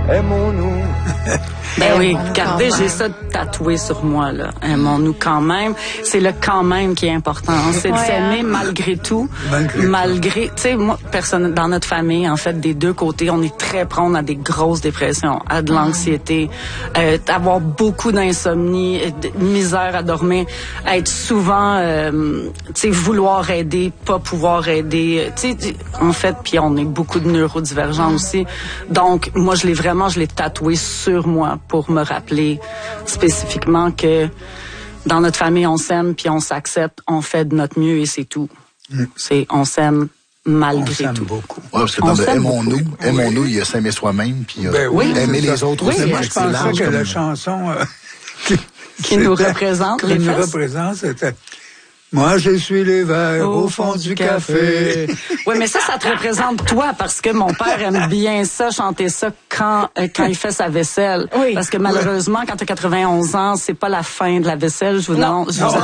aimons-nous. Ben oui, regardez, j'ai ça tatoué sur moi, là. Aimons-nous quand même. C'est le quand même qui est important. C'est de s'aimer malgré tout. Malgré, tu sais, moi, personne, dans notre famille, en fait, des deux côtés, on est très prone à des grosses dépressions, à de l'anxiété, avoir beaucoup d'insomnie, de misère à dormir, être souvent, tu sais, vouloir aider, pas pouvoir aider, tu sais, en fait, puis on est beaucoup de neurodivergents aussi. Donc, moi, je l'ai tatoué sur moi pour me rappeler spécifiquement que dans notre famille, on s'aime puis on s'accepte, on fait de notre mieux et c'est tout. On s'aime malgré tout. Beaucoup. Ouais, parce que dans le aimons-nous, il y a s'aimer soi-même puis aimer les autres aussi. Moi, je pensais que la chanson qui nous représente, c'était moi, je suis les verres au fond du café. Oui, mais ça te représente toi, parce que mon père aime bien ça, chanter ça quand il fait sa vaisselle. Oui. Parce que malheureusement, quand tu as 91 ans, c'est pas la fin de la vaisselle. Je vous annonce ça.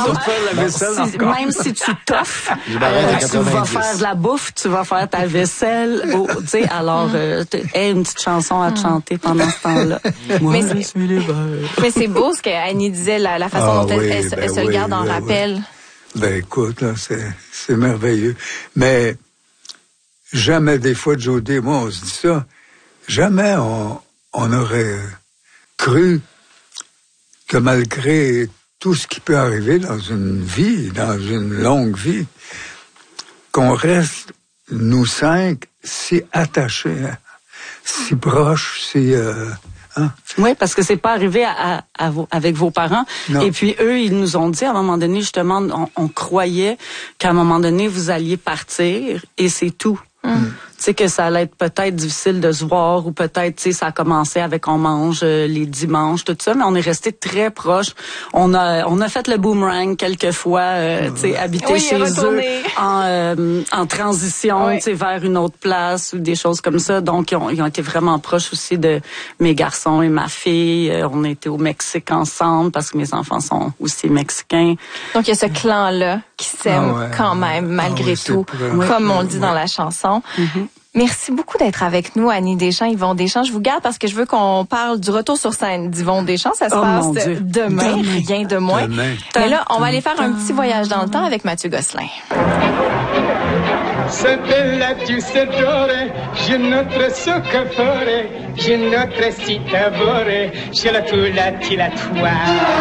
Même si tu t'offres, tu vas faire de la bouffe, tu vas faire ta vaisselle. Tu sais, alors, une petite chanson à te chanter pendant ce temps-là. Moi, je suis les verres. Mais c'est beau ce qu'Annie disait, la façon dont elle se le garde en rappel. Ben écoute, là, c'est merveilleux. Mais jamais, des fois, Jody et moi, on se dit ça, jamais on aurait cru que malgré tout ce qui peut arriver dans une vie, dans une longue vie, qu'on reste, nous cinq, si attachés, si proches, si... Oui, parce que c'est pas arrivé avec vos parents. Non. Et puis eux, ils nous ont dit à un moment donné, justement, on croyait qu'à un moment donné, vous alliez partir et c'est tout. Tu sais, que ça allait être peut-être difficile de se voir ou peut-être, tu sais, ça a commencé avec on mange les dimanches, tout ça, mais on est resté très proches. On a fait le boomerang quelques fois, tu sais, habiter chez eux en transition, tu sais, vers une autre place ou des choses comme ça. Donc, ils ont été vraiment proches aussi de mes garçons et ma fille. On a été au Mexique ensemble parce que mes enfants sont aussi mexicains. Donc, il y a ce clan-là qui s'aime quand même, malgré tout, comme on le dit dans la chanson. Merci beaucoup d'être avec nous, Annie Deschamps, Yvon Deschamps. Je vous garde parce que je veux qu'on parle du retour sur scène d'Yvon Deschamps. Ça se passe demain, rien de moins. Mais là, on va aller faire un petit voyage dans le temps avec Mathieu Gosselin. Se bella tu se dore, je notre soccafore, je notre citavore, je la tu la ti la toi.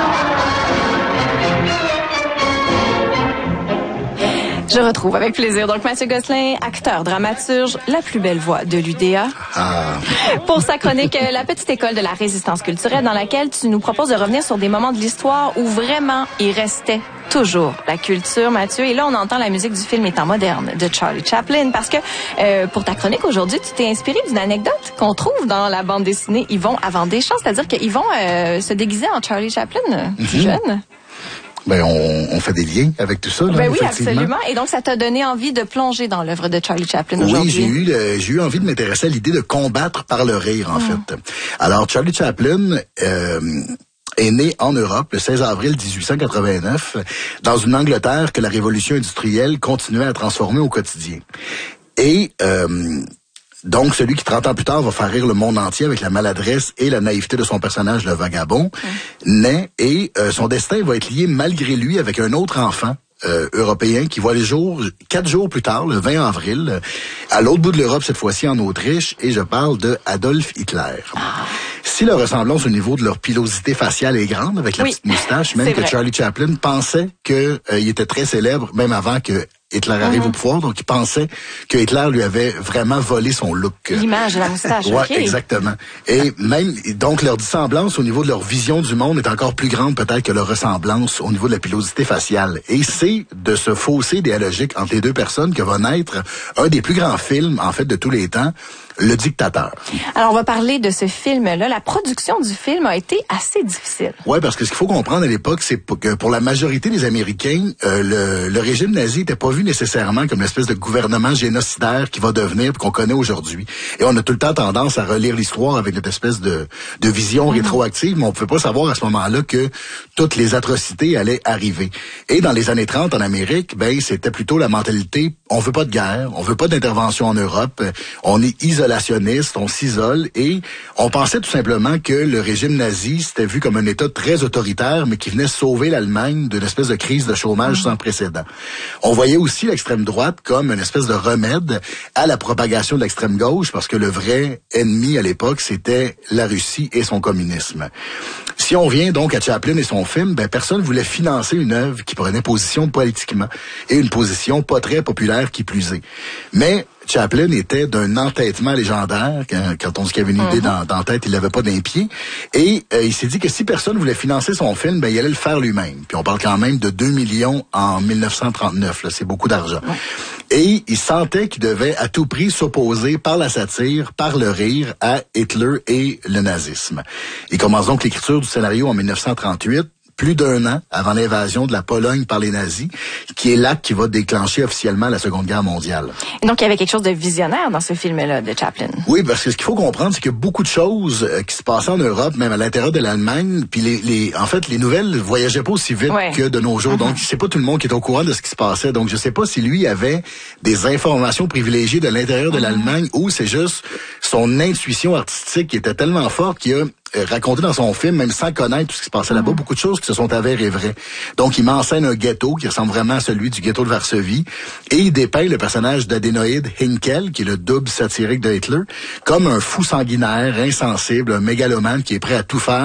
Je retrouve avec plaisir donc Mathieu Gosselin, acteur, dramaturge, la plus belle voix de l'UDA. Pour sa chronique La petite école de la résistance culturelle, dans laquelle tu nous proposes de revenir sur des moments de l'histoire où vraiment il restait toujours la culture, Mathieu. Et là, on entend la musique du film Étant moderne de Charlie Chaplin. Parce que pour ta chronique aujourd'hui, tu t'es inspiré d'une anecdote qu'on trouve dans la bande dessinée Yvon avant Deschamps. C'est-à-dire que Yvon se déguisait en Charlie Chaplin, plus jeune. Ben, on fait des liens avec tout ça. Là, ben oui, absolument. Et donc, ça t'a donné envie de plonger dans l'œuvre de Charlie Chaplin aujourd'hui. Oui, j'ai eu envie de m'intéresser à l'idée de combattre par le rire, en fait. Alors, Charlie Chaplin est né en Europe le 16 avril 1889, dans une Angleterre que la révolution industrielle continuait à transformer au quotidien. Et... donc, celui qui, 30 ans plus tard, va faire rire le monde entier avec la maladresse et la naïveté de son personnage, le vagabond, naît et son destin va être lié malgré lui avec un autre enfant européen qui voit les jours 4 jours plus tard, le 20 avril, à l'autre bout de l'Europe, cette fois-ci en Autriche, et je parle de Adolf Hitler. Si la ressemblance au niveau de leur pilosité faciale est grande, avec la petite moustache, même que Charlie Chaplin pensait qu'il était très célèbre, même avant que Hitler arrive au pouvoir, donc il pensait que Hitler lui avait vraiment volé son look. L'image de la moustache, ouais, exactement. Et même, donc, leur dissemblance au niveau de leur vision du monde est encore plus grande peut-être que leur ressemblance au niveau de la pilosité faciale. Et c'est de ce fossé idéologique entre les deux personnes que va naître un des plus grands films, en fait, de tous les temps, Le Dictateur. Alors, on va parler de ce film-là. La production du film a été assez difficile. Ouais, parce que ce qu'il faut comprendre à l'époque, c'est que pour la majorité des Américains, le régime nazi n'était pas vu nécessairement comme l'espèce de gouvernement génocidaire qui va devenir, qu'on connaît aujourd'hui. Et on a tout le temps tendance à relire l'histoire avec cette espèce de vision rétroactive, mais on ne pouvait pas savoir à ce moment-là que toutes les atrocités allaient arriver. Et dans les années 30 en Amérique, ben c'était plutôt la mentalité, on veut pas de guerre, on veut pas d'intervention en Europe, on est isolé isolationniste, on s'isole et on pensait tout simplement que le régime nazi c'était vu comme un État très autoritaire, mais qui venait sauver l'Allemagne d'une espèce de crise de chômage sans précédent. On voyait aussi l'extrême droite comme une espèce de remède à la propagation de l'extrême gauche, parce que le vrai ennemi à l'époque, c'était la Russie et son communisme. Si on vient donc à Chaplin et son film, personne voulait financer une œuvre qui prenait position politiquement et une position pas très populaire qui plus est. Mais Chaplin était d'un entêtement légendaire. Quand on dit qu'il avait une idée dans la tête, il l'avait pas d'un pied. Et il s'est dit que si personne voulait financer son film, il allait le faire lui-même. Puis on parle quand même de 2 millions en 1939. Là, c'est beaucoup d'argent. Et il sentait qu'il devait à tout prix s'opposer par la satire, par le rire, à Hitler et le nazisme. Il commence donc l'écriture du scénario en 1938. Plus d'1 an avant l'invasion de la Pologne par les nazis, qui est l'acte qui va déclencher officiellement la Seconde Guerre mondiale. Et donc, il y avait quelque chose de visionnaire dans ce film-là de Chaplin. Oui, parce que ce qu'il faut comprendre, c'est qu'il y a beaucoup de choses qui se passaient en Europe, même à l'intérieur de l'Allemagne, puis en fait, les nouvelles voyageaient pas aussi vite que de nos jours. Donc, c'est pas tout le monde qui est au courant de ce qui se passait. Donc, je sais pas si lui avait des informations privilégiées de l'intérieur de l'Allemagne ou c'est juste son intuition artistique qui était tellement forte qu'il a raconté dans son film, même sans connaître tout ce qui se passait là-bas, beaucoup de choses qui se sont avérées vraies. Donc, il m'enseigne un ghetto qui ressemble vraiment à celui du ghetto de Varsovie, et il dépeint le personnage d'Adénoïde Hinkel, qui est le double satirique de Hitler, comme un fou sanguinaire, insensible, un mégalomane qui est prêt à tout faire